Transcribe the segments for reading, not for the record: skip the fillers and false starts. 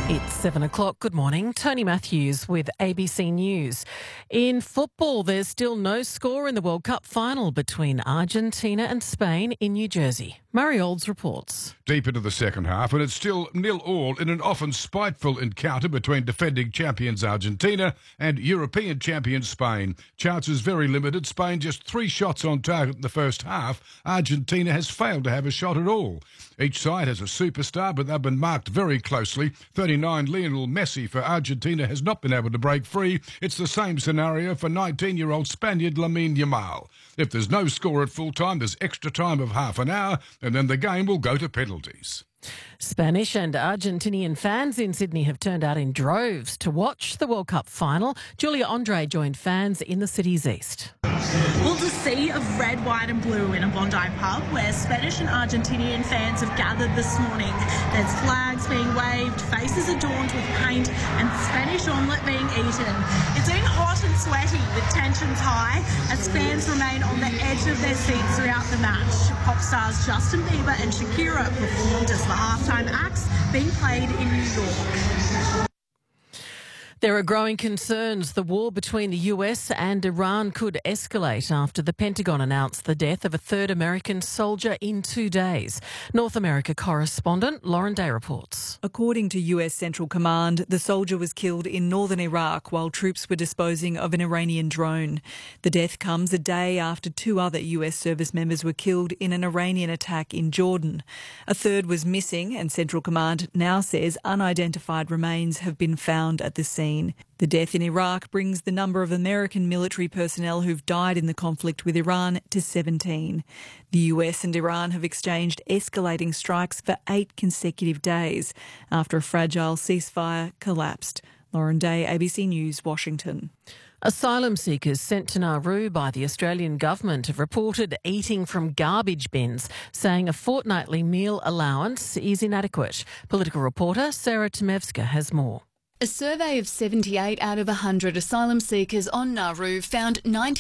It's 7 o'clock. Good morning. Tony Matthews with ABC News. In football, there's still no score in the World Cup final between Argentina and Spain in New Jersey. Murray Olds reports. Deep into the second half, and it's still 0-0 in an often spiteful encounter between defending champions Argentina and European champions Spain. Chances very limited. Spain just 3 shots on target in the first half. Argentina has failed to have a shot at all. Each side has a superstar, but they've been marked very closely. 39 Lionel Messi for Argentina has not been able to break free. It's the same scenario for 19-year-old Spaniard Lamine Yamal. If there's no score at full time, there's extra time of half an hour, and then the game will go to penalties. Spanish and Argentinian fans in Sydney have turned out in droves to watch the World Cup final. Julia Andre joined fans in the city's east. Well, the sea of red, white and blue in a Bondi pub where Spanish and Argentinian fans have gathered this morning. There's flags being waved, faces adorned with paint and Spanish omelette being eaten. It's been hot and sweaty with tensions high as fans remain on the edge of their seats throughout the match. Pop stars Justin Bieber and Shakira performed as the halftime acts being played in New York. There are growing concerns the war between the US and Iran could escalate after the Pentagon announced the death of a third American soldier in 2 days. North America correspondent Lauren Day reports. According to US Central Command, the soldier was killed in northern Iraq while troops were disposing of an Iranian drone. The death comes a day after 2 other US service members were killed in an Iranian attack in Jordan. A third was missing, and Central Command now says unidentified remains have been found at the scene. The death in Iraq brings the number of American military personnel who've died in the conflict with Iran to 17. The US and Iran have exchanged escalating strikes for 8 consecutive days after a fragile ceasefire collapsed. Lauren Day, ABC News, Washington. Asylum seekers sent to Nauru by the Australian government have reported eating from garbage bins, saying a fortnightly meal allowance is inadequate. Political reporter Sarah Tomevska has more. A survey of 78 out of 100 asylum seekers on Nauru found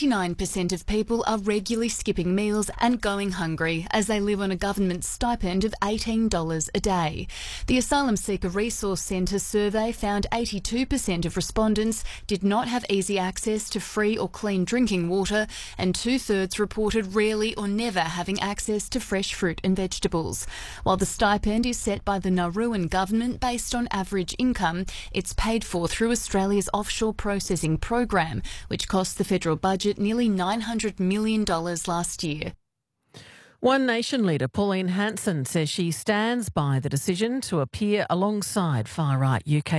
99% of people are regularly skipping meals and going hungry as they live on a government stipend of $18 a day. The Asylum Seeker Resource Centre survey found 82% of respondents did not have easy access to free or clean drinking water, and 2/3 reported rarely or never having access to fresh fruit and vegetables. While the stipend is set by the Nauruan government based on average income, it's paid for through Australia's offshore processing program, which cost the federal budget nearly $900 million last year. One Nation leader Pauline Hanson says she stands by the decision to appear alongside far-right UK